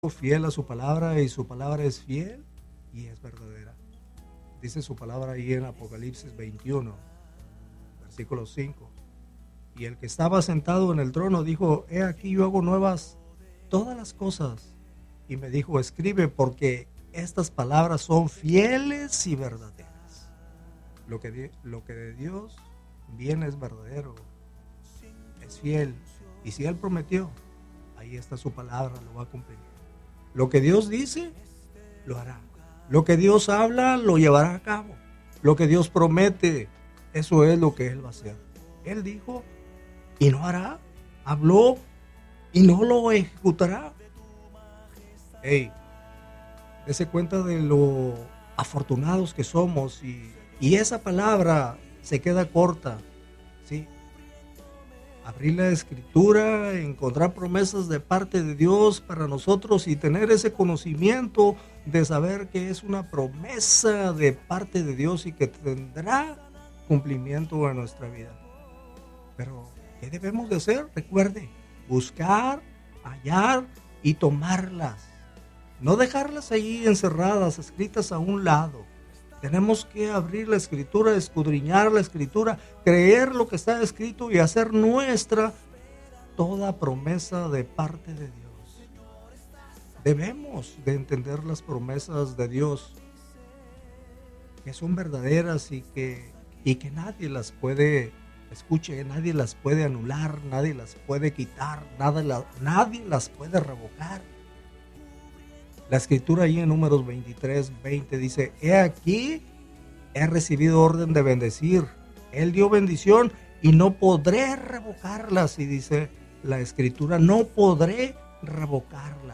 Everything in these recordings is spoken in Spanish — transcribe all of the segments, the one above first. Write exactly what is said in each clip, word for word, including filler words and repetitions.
fiel a su palabra y su palabra es fiel y es verdadera. Dice su palabra ahí en Apocalipsis veintiuno, versículo cinco. Y el que estaba sentado en el trono dijo: he aquí yo hago nuevas todas las cosas. Y me dijo: escribe, porque estas palabras son fieles y verdaderas. Lo que de, lo que de Dios viene es verdadero, es fiel. Y si Él prometió, ahí está su palabra, lo va a cumplir. Lo que Dios dice, lo hará. Lo que Dios habla, lo llevará a cabo. Lo que Dios promete, eso es lo que Él va a hacer. Él dijo y no hará. Habló y no lo ejecutará. Hey, dése cuenta de lo afortunados que somos y, y esa palabra se queda corta, ¿sí? Abrir la escritura, encontrar promesas de parte de Dios para nosotros y tener ese conocimiento de saber que es una promesa de parte de Dios y que tendrá cumplimiento en nuestra vida. Pero, ¿qué debemos de hacer? Recuerde, buscar, hallar y tomarlas. No dejarlas ahí encerradas, escritas a un lado. Tenemos que abrir la escritura, escudriñar la escritura, creer lo que está escrito y hacer nuestra toda promesa de parte de Dios. Debemos de entender las promesas de Dios, que son verdaderas y que, y que nadie las puede, escuche, nadie las puede anular, nadie las puede quitar, nada, la, nadie las puede revocar. La escritura ahí en Números veintitrés, veinte dice: he aquí, he recibido orden de bendecir. Él dio bendición y no podré revocarlas. Y dice la escritura: no podré revocarla.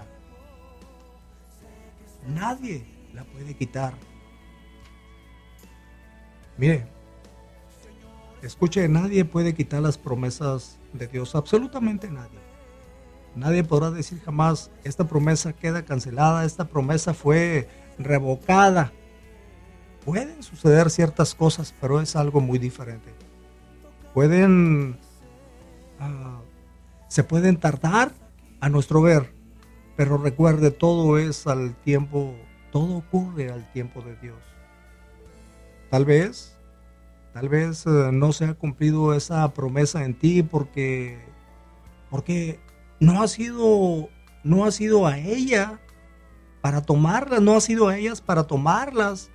Nadie la puede quitar. Mire, escuche, nadie puede quitar las promesas de Dios, absolutamente nadie. Nadie podrá decir jamás: esta promesa queda cancelada, esta promesa fue revocada. Pueden suceder ciertas cosas, pero es algo muy diferente. Pueden, uh, se pueden tardar a nuestro ver, pero recuerde, todo es al tiempo, todo ocurre al tiempo de Dios. Tal vez, tal vez uh, no se ha cumplido esa promesa en ti porque, porque no ha sido, no ha sido a ella para tomarlas, no ha sido a ellas para tomarlas.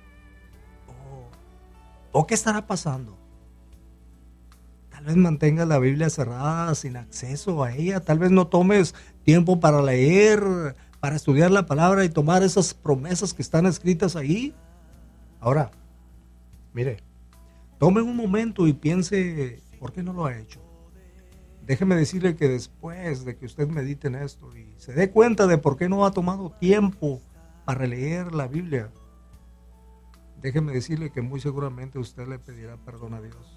¿O, o qué estará pasando? Tal vez mantengas la Biblia cerrada, sin acceso a ella. Tal vez no tomes tiempo para leer, para estudiar la palabra y tomar esas promesas que están escritas ahí. Ahora, mire, tome un momento y piense, ¿por qué no lo ha hecho? Déjeme decirle que después de que usted medite en esto y se dé cuenta de por qué no ha tomado tiempo para leer la Biblia, déjeme decirle que muy seguramente usted le pedirá perdón a Dios.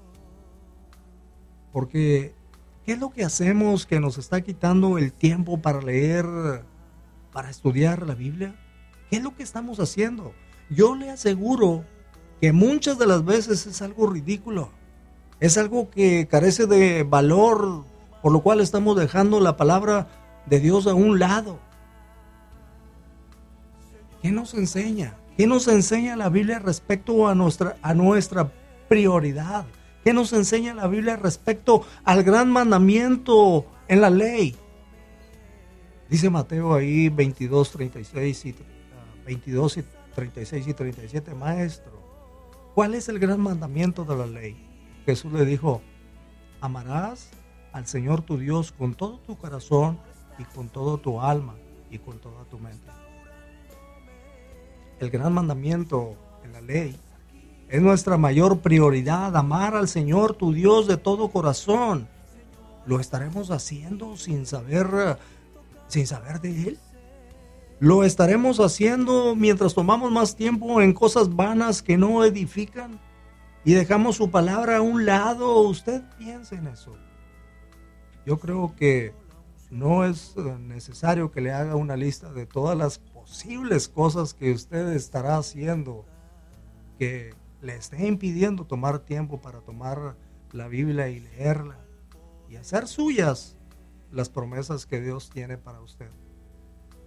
Porque, ¿qué es lo que hacemos que nos está quitando el tiempo para leer, para estudiar la Biblia? ¿Qué es lo que estamos haciendo? Yo le aseguro que muchas de las veces es algo ridículo. Es algo que carece de valor, por lo cual estamos dejando la palabra de Dios a un lado. ¿Qué nos enseña? ¿Qué nos enseña la Biblia respecto a nuestra, a nuestra prioridad? ¿Qué nos enseña la Biblia respecto al gran mandamiento en la ley? Dice Mateo ahí veintidós, treinta y seis y veintidós, treinta y seis y treinta y siete, maestro, ¿cuál es el gran mandamiento de la ley? Jesús le dijo: amarás al Señor tu Dios con todo tu corazón y con todo tu alma y con toda tu mente. El gran mandamiento en la ley es nuestra mayor prioridad, amar al Señor tu Dios de todo corazón. ¿Lo estaremos haciendo sin saber, sin saber de Él? ¿Lo estaremos haciendo mientras tomamos más tiempo en cosas vanas que no edifican y dejamos su palabra a un lado? Usted piensa en eso. Yo creo que no es necesario que le haga una lista de todas las posibles cosas que usted estará haciendo que le esté impidiendo tomar tiempo para tomar la Biblia y leerla y hacer suyas las promesas que Dios tiene para usted.